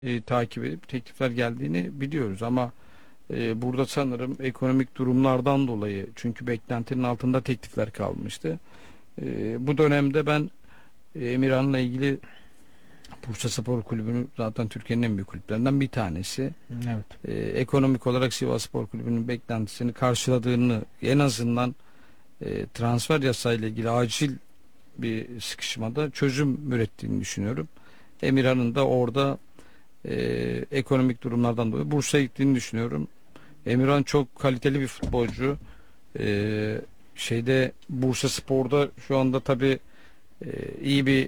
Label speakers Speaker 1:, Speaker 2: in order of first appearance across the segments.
Speaker 1: takip edip teklifler geldiğini biliyoruz ama burada sanırım ekonomik durumlardan dolayı, çünkü beklentinin altında teklifler kalmıştı. Bu dönemde ben Emirhan'la ilgili, Bursaspor Kulübü'nün zaten Türkiye'nin en büyük kulüplerinden bir tanesi.
Speaker 2: Evet.
Speaker 1: Ekonomik olarak Sivasspor Kulübü'nün beklentisini karşıladığını, en azından transfer yasayla ilgili acil bir sıkışmada çözüm ürettiğini düşünüyorum. Emirhan'ın da orada ekonomik durumlardan dolayı Bursa'ya gittiğini düşünüyorum. Emirhan çok kaliteli bir futbolcu. Bursaspor'da şu anda tabii iyi bir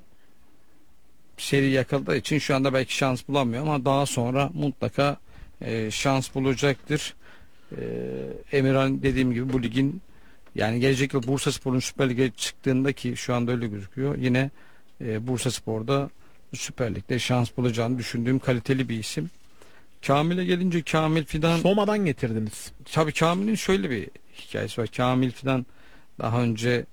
Speaker 1: seri yakaladığı için şu anda belki şans bulamıyor ama daha sonra mutlaka şans bulacaktır. Emirhan, dediğim gibi, bu ligin, yani gelecek yıl Bursaspor'un Süper Lig'e çıktığında, ki şu anda öyle gözüküyor, yine Bursaspor'da Süper Lig'de şans bulacağını düşündüğüm kaliteli bir isim. Kamil'e gelince, Kamil Fidan,
Speaker 2: Soma'dan getirdiniz.
Speaker 1: tabii Kamil'in şöyle bir hikayesi var. Kamil Fidan daha önce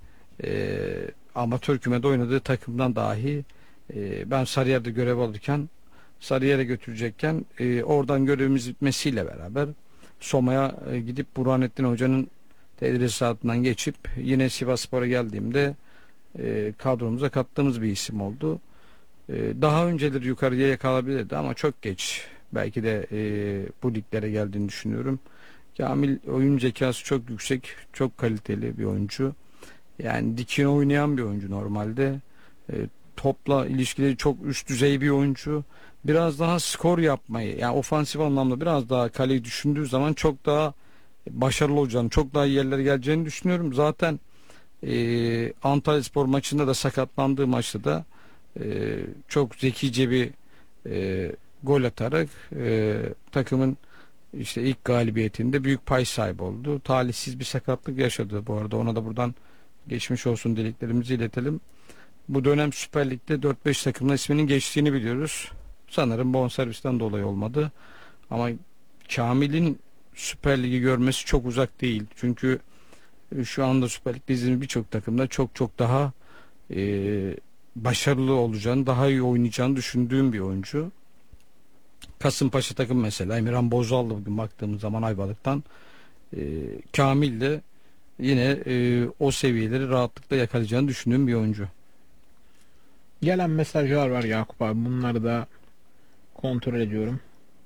Speaker 1: amatör kümede oynadığı takımdan dahi ben Sarıyer'de görev alırken, Sarıyer'e götürecekken, oradan görevimiz bitmesiyle beraber Soma'ya gidip Burhanettin Hoca'nın tedrisatından geçip yine Sivasspor'a geldiğimde kadromuza kattığımız bir isim oldu. Daha önceleri yukarıya kalabilirdi ama çok geç. Belki de bu liglere geldiğini düşünüyorum. Kamil oyun zekası çok yüksek, çok kaliteli bir oyuncu. Yani dikine oynayan bir oyuncu normalde. E, Topla ilişkileri çok üst düzey bir oyuncu. Biraz daha skor yapmayı, yani ofansif anlamda biraz daha kaleyi düşündüğü zaman çok daha başarılı olacağını, çok daha iyi yerlere geleceğini düşünüyorum. Zaten Antalyaspor maçında da, sakatlandığı maçta da çok zekice bir gol atarak takımın işte ilk galibiyetinde büyük pay sahibi oldu. Talihsiz bir sakatlık yaşadı bu arada. Ona da buradan geçmiş olsun dileklerimizi iletelim. Bu dönem Süper Lig'de 4-5 takımla isminin geçtiğini biliyoruz. Sanırım bonservisten dolayı olmadı. Ama Kamil'in Süper Lig'i görmesi çok uzak değil. Çünkü şu anda Süper Lig'de izlediğimiz birçok takımda çok çok daha başarılı olacağını, daha iyi oynayacağını düşündüğüm bir oyuncu. Kasımpaşa takım mesela, Emirhan Bozallı, bugün baktığımız zaman Ayvalık'tan, Kamil de yine o seviyeleri rahatlıkla yakalayacağını düşündüğüm bir oyuncu.
Speaker 2: Gelen mesajlar var Yakup abi. Bunları da kontrol ediyorum.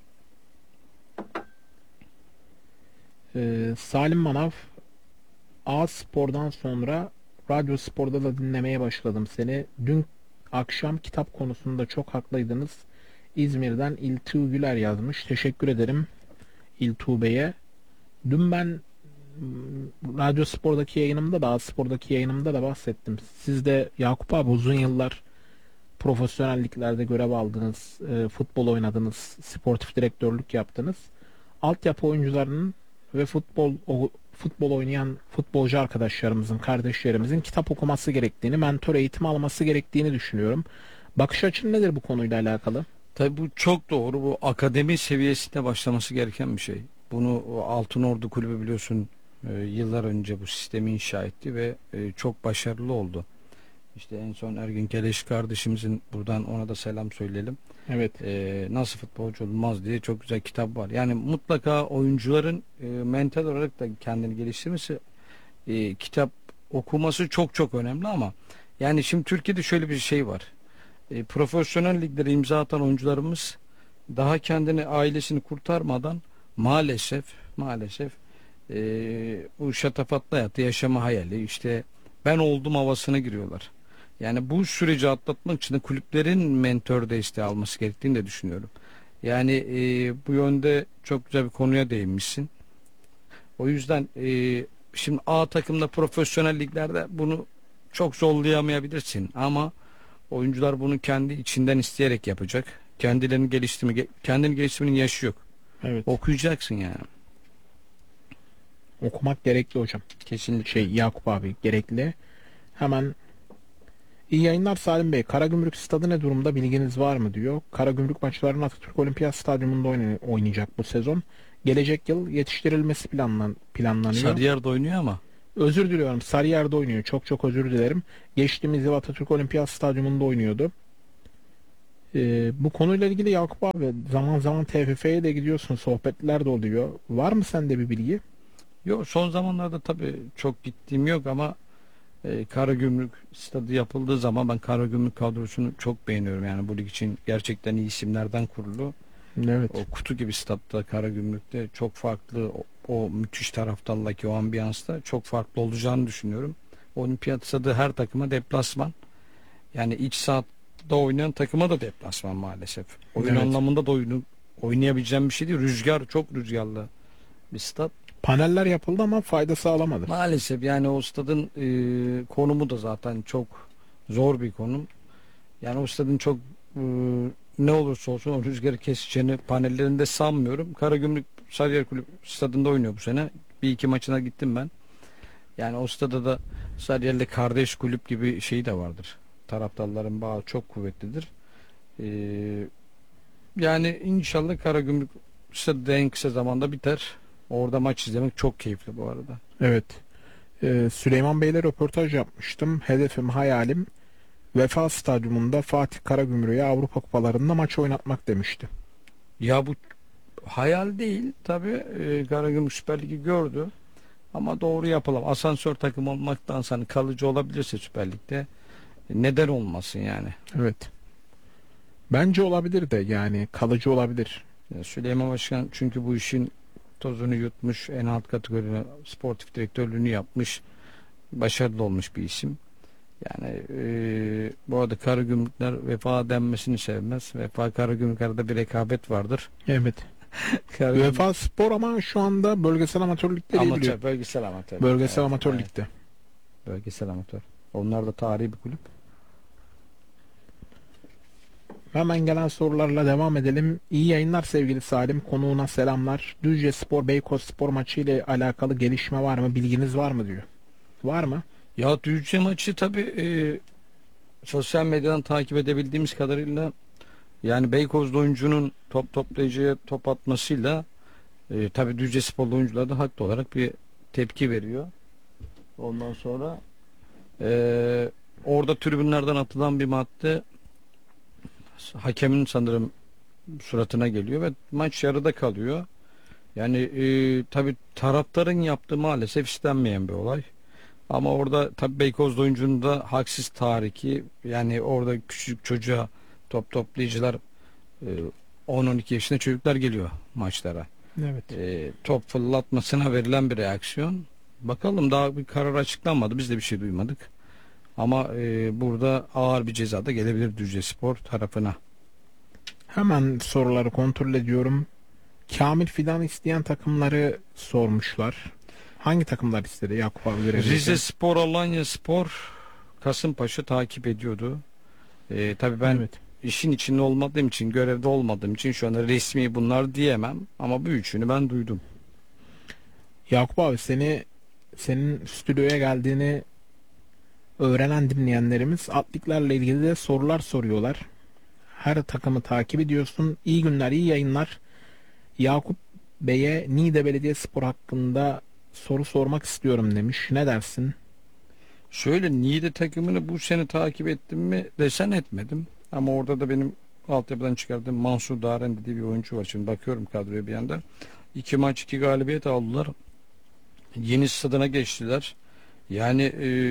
Speaker 2: Salim Manav, A Spor'dan sonra Radyo Spor'da da dinlemeye başladım seni. Dün akşam kitap konusunda çok haklıydınız. İzmir'den İltuğ Güler yazmış. Teşekkür ederim İltuğ Bey'e. Dün ben Radyo Spor'daki yayınımda da, A Spor'daki yayınımda da bahsettim. Siz de Yakup abi uzun yıllar profesyonelliklerde görev aldınız, futbol oynadınız, sportif direktörlük yaptınız. Altyapı oyuncularının ve futbol oynayan futbolcu arkadaşlarımızın, kardeşlerimizin kitap okuması gerektiğini, mentor eğitimi alması gerektiğini düşünüyorum. Bakış açın nedir bu konuyla alakalı?
Speaker 1: Tabii bu çok doğru. Bu akademi seviyesinde başlaması gereken bir şey. Bunu Altınordu Kulübü, biliyorsun, yıllar önce bu sistemi inşa etti ve çok başarılı oldu. İşte en son Ergün Keleş kardeşimizin, buradan ona da selam söyleyelim.
Speaker 2: Evet.
Speaker 1: Nasıl futbolcu olmaz diye çok güzel kitap var. Yani mutlaka oyuncuların mental olarak da kendini geliştirmesi, kitap okuması çok çok önemli ama yani şimdi Türkiye'de şöyle bir şey var. Profesyonel liglere imza atan oyuncularımız daha kendini, ailesini kurtarmadan maalesef bu şatafatlı hayatı yaşama hayali, işte ben oldum havasına giriyorlar. Yani bu süreci atlatmak için de kulüplerin mentor desteği alması gerektiğini de düşünüyorum. Yani bu yönde çok güzel bir konuya değinmişsin. O yüzden şimdi A takımda, profesyonel liglerde bunu çok zorlayamayabilirsin ama oyuncular bunu kendi içinden isteyerek yapacak. Kendini geliştirmenin yaşı yok.
Speaker 2: Evet.
Speaker 1: Okuyacaksın yani.
Speaker 2: Okumak gerekli hocam.
Speaker 1: Kesinlikle.
Speaker 2: Yakup abi, gerekli. Hemen iyi yayınlar Salim Bey. Karagümrük stadı ne durumda, bilginiz var mı diyor. Karagümrük maçlarını Atatürk Olimpiyat Stadyumunda oynayacak bu sezon. Gelecek yıl yetiştirilmesi planlanıyor.
Speaker 1: Sarıyer'de oynuyor ama.
Speaker 2: Özür diliyorum. Sarıyer'de oynuyor. Çok çok özür dilerim. Geçtiğimiz yıl Atatürk Olimpiyat Stadyumunda oynuyordu. Bu konuyla ilgili Yakup abi zaman zaman TFF'ye de gidiyorsun, sohbetler de oluyor. Var mı sende bir bilgi?
Speaker 1: Yok, son zamanlarda tabii çok gittiğim yok ama Karagümrük stadı yapıldığı zaman ben Karagümrük kadrosunu çok beğeniyorum. Yani bu lig için gerçekten iyi isimlerden kurulu. O
Speaker 2: Evet.
Speaker 1: kutu gibi statta Karagümrük'te çok farklı, o müthiş taraftarla o ambiyansta çok farklı olacağını düşünüyorum. Olimpiyat stadı her takıma deplasman. Yani iç sahada oynayan takıma da deplasman maalesef. Oyun
Speaker 2: Evet.
Speaker 1: anlamında da oynayabileceğim bir şey değil. Rüzgar, çok rüzgarlı bir stat.
Speaker 2: Paneller yapıldı ama fayda sağlamadı.
Speaker 1: Maalesef yani o stadın konumu da zaten çok zor bir konum. Yani o stadın çok e, ne olursa olsun o rüzgarı keseceğini panellerinde sanmıyorum. Karagümrük Sarıyer Kulüp stadında oynuyor bu sene. Bir iki maçına gittim ben. Yani o stada da Sarıyer'le kardeş kulüp gibi şey de vardır. Taraftarların bağı çok kuvvetlidir. E, Yani inşallah Karagümrük stadı da en kısa zamanda biter. Orada maç izlemek çok keyifli bu arada.
Speaker 2: Evet. Süleyman Bey'le röportaj yapmıştım. Hedefim, hayalim Vefa Stadyumunda Fatih Karagümrük'e Avrupa Kupalarında maç oynatmak demişti.
Speaker 1: Ya bu hayal değil tabii. Karagümrük Süper Lig'i gördü ama doğru yapılan asansör takım olmaktan hani kalıcı olabilirse Süper Lig'de neden olmasın yani.
Speaker 2: Evet. Bence olabilir de, yani kalıcı olabilir.
Speaker 1: Süleyman Başkan çünkü bu işin tozunu yutmuş, en alt kategoride sportif direktörlüğünü yapmış, başarılı olmuş bir isim. Yani bu arada Karagümrükler Vefa denmesini sevmez. Vefa Karagümrük arada bir rekabet vardır.
Speaker 2: Evet.
Speaker 1: Karagümrük
Speaker 2: Vefa Spor ama şu anda bölgesel amatör ligde değil, biliyor.
Speaker 1: amatör, bölgesel amatör.
Speaker 2: Bölgesel
Speaker 1: Evet,
Speaker 2: amatör
Speaker 1: evet,
Speaker 2: ligde.
Speaker 1: bölgesel amatör. Onlar da tarihi bir kulüp.
Speaker 2: Hemen gelen sorularla devam edelim. İyi yayınlar sevgili Salim. Konuğuna selamlar. Düzce Spor Beykoz Spor maçı ile alakalı gelişme var mı? Bilginiz var mı diyor. Var mı?
Speaker 1: Ya Düzce maçı tabii sosyal medyadan takip edebildiğimiz kadarıyla yani Beykoz'da oyuncunun top toplayıcıya top atmasıyla tabii Düzce Sporlu oyuncular da haklı olarak bir tepki veriyor. Ondan sonra orada tribünlerden atılan bir madde hakemin sanırım suratına geliyor ve maç yarıda kalıyor. Yani tabii taraftarın yaptığı maalesef istenmeyen bir olay. Ama orada tabii Beykoz oyuncunun da haksız tahriki, yani orada küçük çocuğa top toplayıcılar, e, 10-12 yaşında çocuklar geliyor maçlara.
Speaker 2: Evet.
Speaker 1: Top fırlatmasına verilen bir reaksiyon. Bakalım, daha bir karar açıklanmadı. Biz de bir şey duymadık. Ama burada ağır bir ceza da gelebilir Düzce Spor tarafına.
Speaker 2: Hemen soruları kontrol ediyorum. Kamil Fidan isteyen takımları sormuşlar. Hangi takımlar istedi Yakup abi
Speaker 1: Rize
Speaker 2: görebilirken?
Speaker 1: Spor, Alanya Spor, Kasımpaşa takip ediyordu. Tabii ben
Speaker 2: Evet.
Speaker 1: işin içinde olmadığım için, görevde olmadığım için şu anda resmi bunlar diyemem ama bu üçünü ben duydum.
Speaker 2: Yakup abi, senin stüdyoya geldiğini öğrenen dinleyenlerimiz atliklerle ilgili de sorular soruyorlar. Her takımı takip ediyorsun. İyi günler, iyi yayınlar. Yakup Bey'e Niğde Belediyespor hakkında soru sormak istiyorum demiş. Ne dersin?
Speaker 1: Şöyle, Niğde takımını bu sene takip ettim mi desen etmedim. Ama orada da benim altyapıdan çıkardığım Mansur Daren dediği bir oyuncu var. Şimdi bakıyorum kadroya bir yandan. 2 maç 2 galibiyet aldılar. Yeni stadına geçtiler. Yani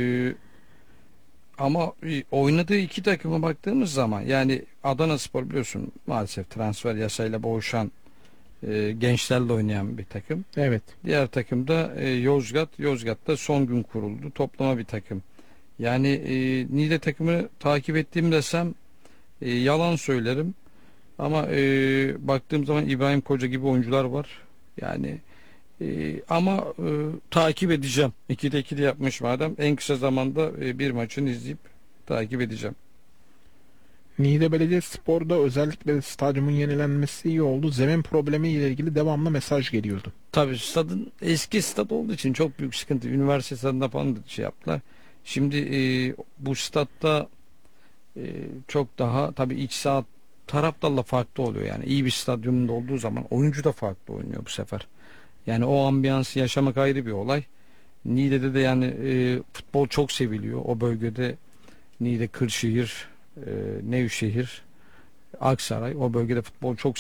Speaker 1: ama oynadığı iki takıma baktığımız zaman, yani Adanaspor biliyorsun maalesef transfer yasayla boğuşan, gençlerle oynayan bir takım.
Speaker 2: Evet.
Speaker 1: Diğer takım da Yozgat. Yozgat'ta son gün kuruldu. Toplama bir takım. Yani Niğde takımını takip ettiğim desem yalan söylerim. Ama baktığım zaman İbrahim Koca gibi oyuncular var. Yani ama takip edeceğim. 2'de 2 de yapmış madem. En kısa zamanda bir maçını izleyip takip edeceğim.
Speaker 2: Niğde Belediyespor'da özellikle de stadyumun yenilenmesi iyi oldu. Zemin problemi ile ilgili devamlı mesaj geliyordu.
Speaker 1: Tabii stadın eski stad olduğu için çok büyük sıkıntı. Üniversite stadında falan da şey yaptılar. Şimdi bu stadda e, çok daha tabii iç saha taraftarla farklı oluyor. Yani iyi bir stadyumda olduğu zaman oyuncu da farklı oynuyor bu sefer. Yani o ambiyansı yaşamak ayrı bir olay. Niğde'de de yani futbol çok seviliyor. O bölgede Niğde, Kırşehir, Nevşehir, Aksaray o bölgede futbol çok